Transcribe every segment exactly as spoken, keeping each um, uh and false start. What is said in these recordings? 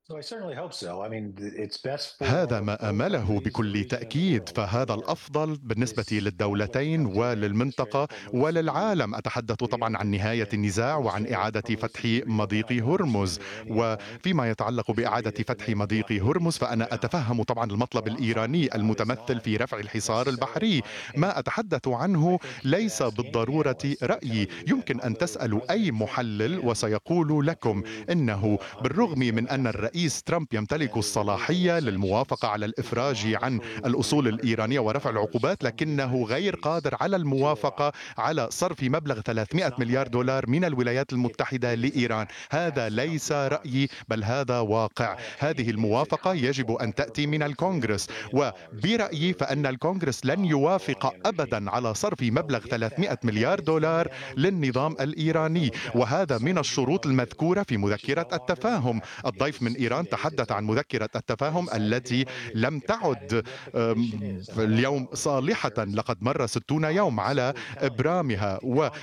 هذا ما آمله بكل تأكيد، فهذا الأفضل بالنسبة للدولتين وللمنطقة وللعالم. أتحدث طبعا عن نهاية النزاع وعن إعادة فتح مضيق هرمز. وفيما يتعلق بإعادة فتح مضيق هرمز فأنا أتفهم طبعا المطلب الإيراني المتمثل في رفع الحصار البحري. ما أتحدث عنه ليس بالضرورة رأيي. يمكن أن تسألوا أي محلل وسيقول لكم إنه بالرغم من أن الرئيس ترامب يمتلك الصلاحية للموافقة على الإفراج عن الأصول الإيرانية ورفع العقوبات، لكنه غير قادر على الموافقة على صرف مبلغ ثلاثمائة مليار دولار من الولايات المتحدة لإيران. هذا ليس رأيي بل هذا واقع. هذه الموافقة يجب أن تأتي من الكونغرس، وبرأيي فأن الكونغرس لن يوافق أبدا على صرف مبلغ ثلاثمائة مليار دولار للنظام الإيراني، وهذا من الشروط المذكورة في مذكرة التفاهم. الضيف من إيران تحدث عن مذكرة التفاهم التي لم تعد اليوم صالحة، لقد مر ستون يوم على إبرامها.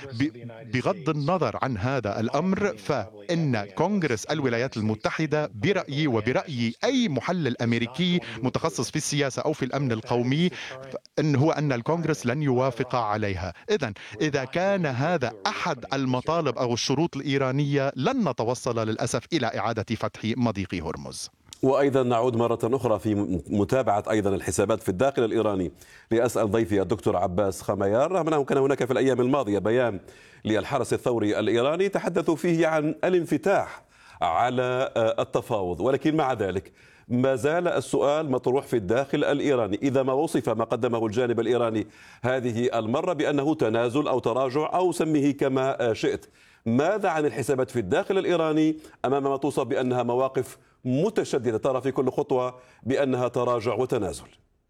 وبغض النظر عن هذا الأمر فإن كونغرس الولايات المتحدة برأيي وبرأي أي محلل أمريكي متخصص في السياسة أو في الأمن القومي إن هو أن الكونغرس لن يوافق عليها. إذن إذا كان هذا أحد المطالب أو الشروط الإيرانية لن نتوصل للأسف إلى إعادة فتح مضيق هرمز. وأيضا نعود مرة أخرى في متابعة أيضا الحسابات في الداخل الإيراني لأسأل ضيفي الدكتور عباس خميار، رغم أنه كان هناك في الأيام الماضية بيان للحرس الثوري الإيراني تحدثوا فيه عن الانفتاح على التفاوض، ولكن مع ذلك ما زال السؤال مطروح في الداخل الإيراني. إذا ما وصف ما قدمه الجانب الإيراني هذه المرة بأنه تنازل أو تراجع أو سميه كما شئت، ماذا عن الحسابات في الداخل الإيراني أمام ما توصف بأنها مواقف متشددة ترى في كل خطوة بأنها تراجع وتنازل؟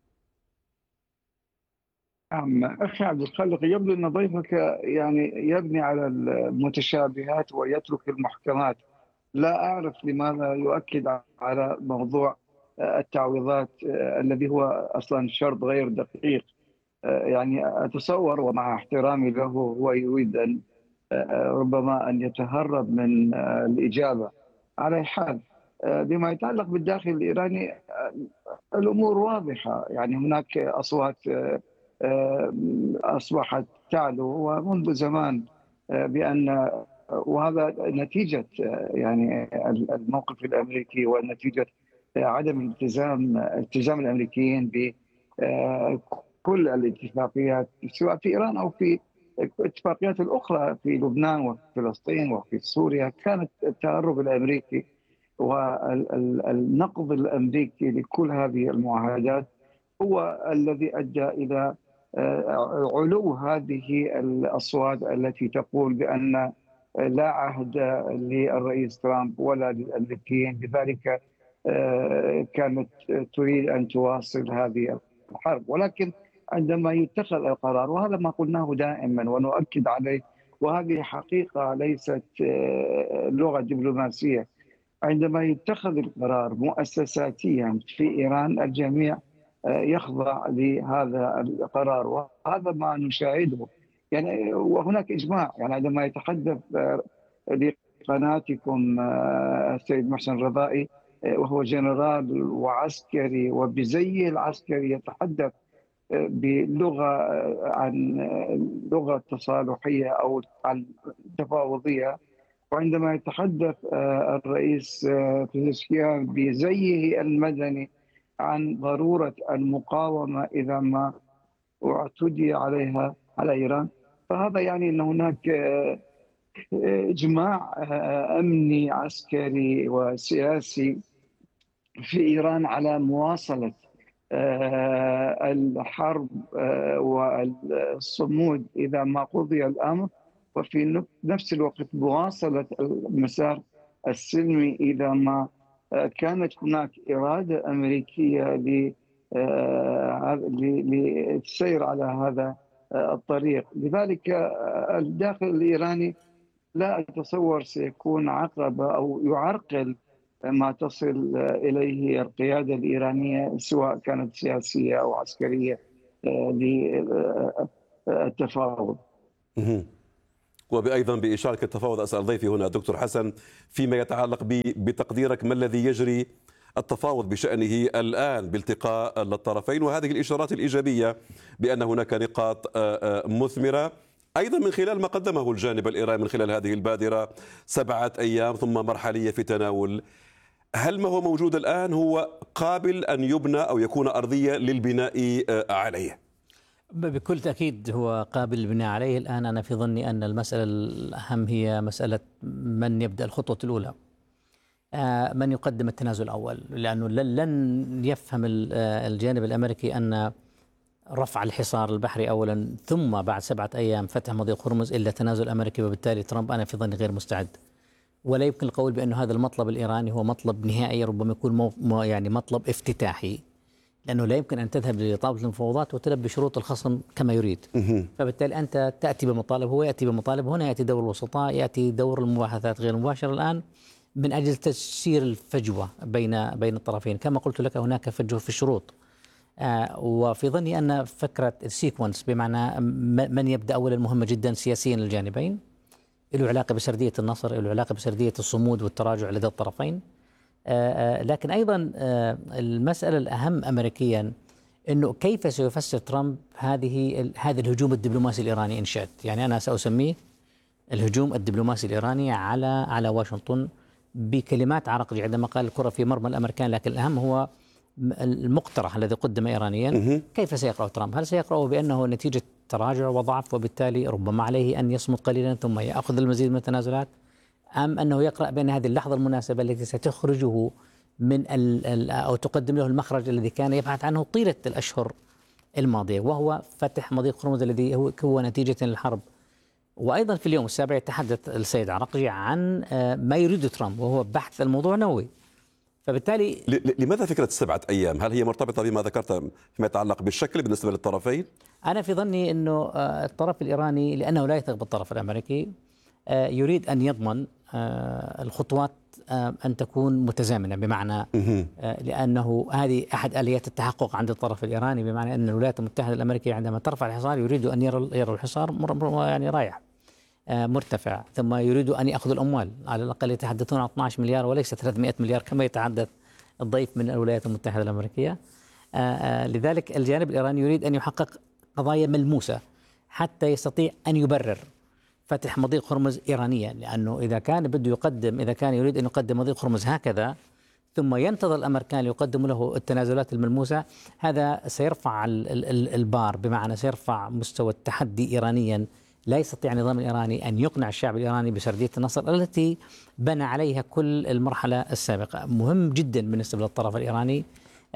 نعم أخي عبد الخالق، يبدو أن ضيفك يعني يبني على المتشابهات ويترك المحكمات. لا أعرف لماذا يؤكد على موضوع التعويضات الذي هو أصلا شرط غير دقيق. يعني أتصور ومع احترامي له هو يريد أن ربما أن يتهرب من الإجابة. على حال بما يتعلق بالداخل الإيراني الأمور واضحة، يعني هناك أصوات أصبحت تعلو ومنذ زمان بأن، وهذا نتيجة يعني الموقف الأمريكي ونتيجة عدم الالتزام التزام الأمريكيين بكل الاتفاقيات سواء في إيران أو في الاتفاقيات الأخرى في لبنان وفي فلسطين وفي سوريا. كانت التهرب الأمريكي والنقض الأمريكي لكل هذه المعاهدات هو الذي أدى إلى علو هذه الأصوات التي تقول بأن لا عهد للرئيس ترامب ولا للأمريكيين، لذلك كانت تريد أن تواصل هذه الحرب. ولكن عندما يتخذ القرار، وهذا ما قلناه دائما ونؤكد عليه، وهذه حقيقة ليست لغة دبلوماسية، عندما يتخذ القرار مؤسساتيا في إيران الجميع يخضع لهذا القرار، وهذا ما نشاهده. يعني وهناك إجماع، يعني عندما يتحدث لقناتكم السيد محسن الرضائي وهو جنرال وعسكري وبزي العسكري يتحدث بلغة عن لغة تصالحية أو عن تفاوضية، وعندما يتحدث الرئيس بيزشكيان بزيه المدني عن ضرورة المقاومة إذا ما اعتدي عليها على إيران، فهذا يعني أن هناك إجماع أمني عسكري وسياسي في إيران على مواصلة الحرب والصمود إذا ما قضي الأمر، وفي نفس الوقت مواصلة المسار السلمي إذا ما كانت هناك إرادة أمريكية للسير على هذا الطريق. لذلك الداخل الإيراني لا أتصور سيكون عقبة أو يعرقل ما تصل إليه القيادة الإيرانية سواء كانت سياسية أو عسكرية للتفاوض. وأيضا بإشارة التفاوض أسأل ضيفي هنا دكتور حسن فيما يتعلق بتقديرك ما الذي يجري التفاوض بشأنه الآن بالتقاء الطرفين، وهذه الإشارات الإيجابية بأن هناك نقاط مثمرة أيضا من خلال ما قدمه الجانب الإيراني من خلال هذه البادرة سبعة أيام ثم مرحلية في تناول. هل ما هو موجود الآن هو قابل أن يبنى أو يكون أرضية للبناء عليه؟ بكل تأكيد هو قابل للبناء عليه. الآن أنا في ظني أن المسألة الأهم هي مسألة من يبدأ الخطوة الأولى، من يقدم التنازل الأول، لأنه لن يفهم الجانب الأمريكي أن رفع الحصار البحري أولا ثم بعد سبعة أيام فتح مضيق هرمز إلا تنازل أمريكي، وبالتالي ترامب أنا في ظني غير مستعد. ولا يمكن القول بأن هذا المطلب الإيراني هو مطلب نهائي، ربما يكون مو يعني مطلب افتتاحي، لأنه لا يمكن أن تذهب لطاولة المفاوضات وتلبي شروط الخصم كما يريد. فبالتالي أنت تأتي بمطالب، هو يأتي بمطالب، هنا يأتي دور الوسطاء، يأتي دور المباحثات غير المباشرة الآن من أجل تسيير الفجوة بين بين الطرفين. كما قلت لك هناك فجوة في الشروط، آه وفي ظني أن فكرة السيكونس بمعنى من يبدأ أولا مهمة جدا سياسيا للجانبين، له علاقة بسردية النصر، له علاقة بسردية الصمود والتراجع لدى الطرفين. آه آه لكن أيضا آه المسألة الأهم أمريكيا أنه كيف سيفسر ترامب هذه هذا الهجوم الدبلوماسي الإيراني إن شئت، يعني أنا سأسميه الهجوم الدبلوماسي الإيراني على على واشنطن بكلمات عرقجي عندما قال الكرة في مرمى الأمريكان. لكن الأهم هو المقترح الذي قدم إيرانيا، كيف سيقرأ ترامب؟ هل سيقرأه بأنه نتيجة تراجع وضعف وبالتالي ربما عليه أن يصمت قليلا ثم يأخذ المزيد من التنازلات، أم أنه يقرأ بأن هذه اللحظة المناسبة التي ستخرجه من ال أو تقدم له المخرج الذي كان يبحث عنه طيلة الأشهر الماضية، وهو فتح مضيق هرمز الذي هو, هو نتيجة للحرب. وأيضا في اليوم السابع يتحدث السيد عرقجي عن ما يريد ترامب وهو بحث الموضوع نووي. فبالتالي لماذا فكرة السبعة أيام؟ هل هي مرتبطة بما ذكرت فيما يتعلق بالشكل بالنسبة للطرفين؟ أنا في ظني أنه الطرف الإيراني لأنه لا يثق بالطرف الأمريكي يريد أن يضمن الخطوات أن تكون متزامنة، بمعنى لأنه هذه أحد آليات التحقق عند الطرف الإيراني، بمعنى أن الولايات المتحدة الأمريكية عندما ترفع الحصار يريد أن يرى يرى الحصار يعني رايح مرتفع، ثم يريدوا أن يأخذوا الأموال، على الأقل يتحدثون عن اثني عشر مليار وليس ثلاثمئة مليار كما يتحدث الضيف من الولايات المتحدة الأمريكية. لذلك الجانب الإيراني يريد أن يحقق قضايا ملموسة حتى يستطيع أن يبرر فتح مضيق هرمز إيرانيا، لأنه إذا كان بده يقدم إذا كان يريد أن يقدم مضيق هرمز هكذا ثم ينتظر الأمريكان يقدموا له التنازلات الملموسة، هذا سيرفع البار، بمعنى سيرفع مستوى التحدي إيرانيا. لا يستطيع النظام الإيراني أن يقنع الشعب الإيراني بسردية النصر التي بنى عليها كل المرحلة السابقة. مهم جدا بالنسبة للطرف الإيراني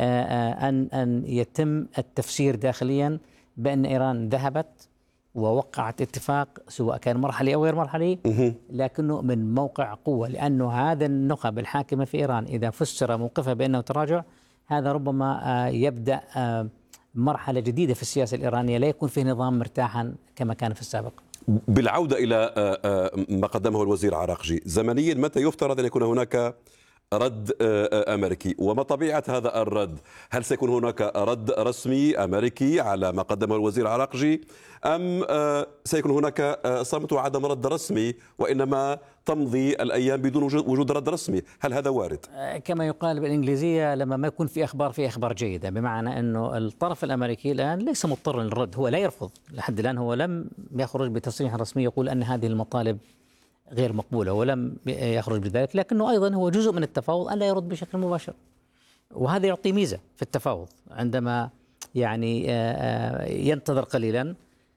أن أن يتم التفسير داخليا بأن إيران ذهبت ووقعت اتفاق سواء كان مرحلي أو غير مرحلي، لكنه من موقع قوة، لأنه هذا النخب الحاكمة في إيران إذا فسر موقفها بأنه تراجع، هذا ربما يبدأ مرحلة جديدة في السياسة الإيرانية، لا يكون فيه نظام مرتاحا كما كان في السابق. بالعودة إلى ما قدمه الوزير عراقجي، زمنيا متى يفترض أن يكون هناك رد أمريكي، وما طبيعة هذا الرد؟ هل سيكون هناك رد رسمي أمريكي على ما قدمه الوزير عراقجي، أم سيكون هناك صمت وعدم رد رسمي وإنما تمضي الأيام بدون وجود رد رسمي؟ هل هذا وارد؟ كما يقال بالإنجليزية لما ما يكون في أخبار في أخبار جيدة، بمعنى أنه الطرف الأمريكي الآن ليس مضطرا للرد، هو لا يرفض لحد الآن، هو لم يخرج بتصريح رسمي يقول أن هذه المطالب غير مقبولة ولم يخرج بذلك، لكنه أيضا هو جزء من التفاوض أن لا يرد بشكل مباشر، وهذا يعطي ميزة في التفاوض عندما يعني ينتظر قليلا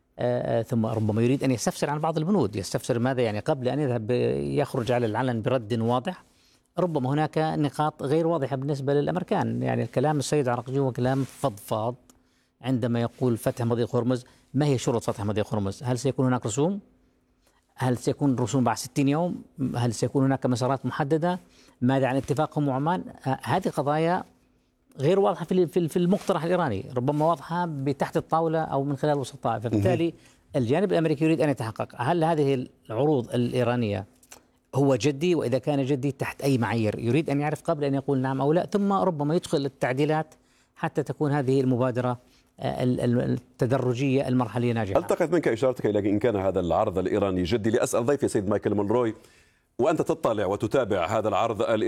ثم ربما يريد أن يستفسر عن بعض البنود. يستفسر ماذا؟ يعني قبل أن يذهب يخرج على العلن برد واضح، ربما هناك نقاط غير واضحة بالنسبة للأمريكان. يعني الكلام السيد عراقجي هو كلام فضفاض عندما يقول فتح مضيق هرمز. ما هي شروط فتح مضيق هرمز؟ هل سيكون هناك رسوم؟ هل سيكون الرسوم بعد ستين يوم؟ هل سيكون هناك مسارات محددة؟ ماذا عن اتفاقهم مع عمان؟ هذه قضايا غير واضحة في في المقترح الإيراني، ربما واضحة بتحت الطاولة أو من خلال الوسطاء. فبالتالي الجانب الأمريكي يريد أن يتحقق هل هذه العروض الإيرانية هو جدي، وإذا كان جدي تحت أي معايير، يريد أن يعرف قبل أن يقول نعم أو لا، ثم ربما يدخل التعديلات حتى تكون هذه المبادرة التدرجية المرحلية ناجحة. ألتقط منك إشارتك إلى إن كان هذا العرض الإيراني جدي. لأسأل ضيفي سيد مايكل مونروي، وأنت تطلع وتتابع هذا العرض الإيراني